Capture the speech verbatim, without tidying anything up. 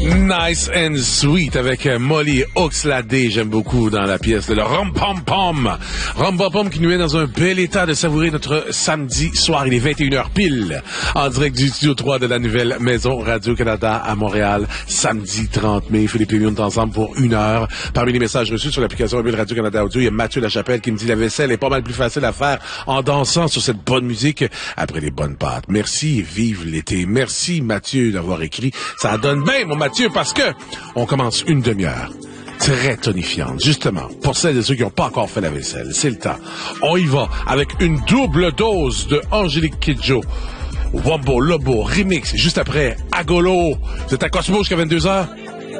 Nice and Sweet avec Molly Oxlade, j'aime beaucoup dans la pièce de le Rum Pom Pom. Rum Pom Pom qui nous met dans un bel état de savourer notre samedi soir. Il est vingt et une heures pile en direct du studio trois de la nouvelle maison Radio-Canada à Montréal. Samedi trente mai, Philippe et Mion est ensemble pour une heure. Parmi les messages reçus sur l'application mobile Radio-Canada Audio, il y a Mathieu Lachapelle qui me dit la vaisselle est pas mal plus facile à faire en dansant sur cette bonne musique après les bonnes pâtes. Merci, vive l'été. Merci Mathieu d'avoir écrit. Ça donne bien mon Mathieu parce que on commence une demi-heure très tonifiante, justement, pour celles et ceux qui n'ont pas encore fait la vaisselle. C'est le temps. On y va avec une double dose de Angélique Kidjo. Wombo Lobo Remix, juste après Agolo. C'est à Cosmo jusqu'à vingt-deux heures.